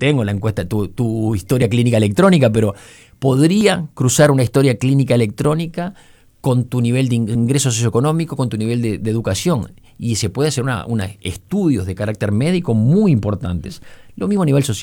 tengo la encuesta, tu historia clínica electrónica, pero podría cruzar una historia clínica electrónica con tu nivel de ingreso socioeconómico, con tu nivel de educación. Y se puede hacer estudios de carácter médico muy importantes. Lo mismo a nivel social.